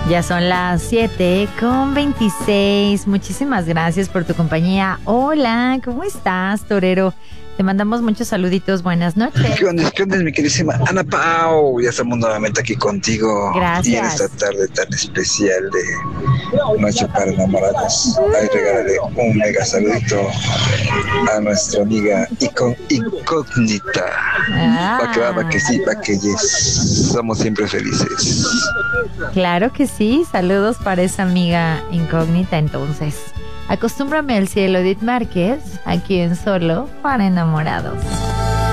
Ya son las 7:26. Muchísimas gracias por tu compañía. Hola, ¿cómo estás, torero? Te mandamos muchos saluditos. Buenas noches. ¿Qué onda, mi queridísima Ana Pao? Ya estamos nuevamente aquí contigo. Gracias. Y en esta tarde tan especial de Noche para Enamorados, ahí regalaré un mega saludito a nuestra amiga Incógnita. Va que sí, va que yes. Somos siempre felices. Claro que sí. Saludos para esa amiga incógnita, entonces. Acostúmbrame al cielo, Edith Márquez, aquí en Solo para Enamorados.